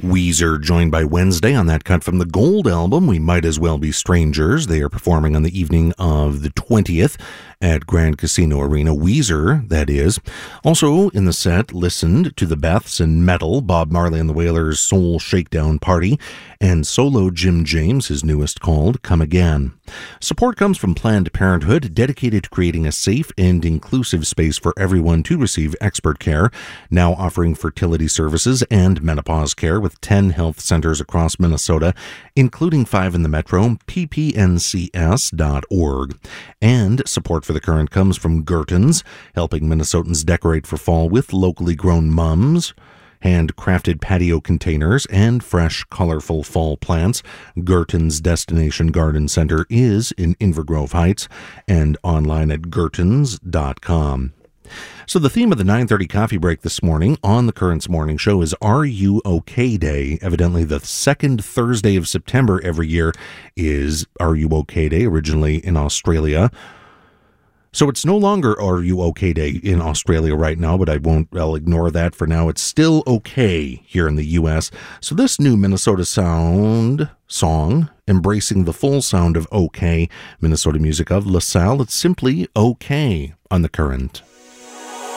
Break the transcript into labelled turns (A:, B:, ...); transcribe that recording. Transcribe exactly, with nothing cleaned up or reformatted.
A: Weezer joined by Wednesday on that cut from the Gold album, We Might As Well Be Strangers. They are performing on the evening of the twentieth at Grand Casino Arena. Weezer, that is. Also in the set, listened to the Beths and Metal, Bob Marley and the Wailers' Soul Shakedown Party, and solo Jim James, his newest, called Come Again. Support comes from Planned Parenthood, dedicated to creating a safe and inclusive space for everyone to receive expert care, now offering fertility services and menopause care with ten health centers across Minnesota, including five in the metro, p p n c s dot org. And support for the current comes from Gertens, helping Minnesotans decorate for fall with locally grown mums, handcrafted patio containers, and fresh, colorful fall plants. Gertens Destination Garden Center is in Invergrove Heights and online at gertens dot com. So the theme of the nine thirty coffee break this morning on the Currents Morning Show is Are You OK Day? Evidently the second Thursday of September every year is Are You OK Day, originally in Australia. So it's no longer Are You OK Day in Australia right now, but I won't, I'll ignore that for now. It's still okay here in the U S. So this new Minnesota sound song, embracing the full sound of OK, Minnesota music of LaSalle, it's simply okay on the Current.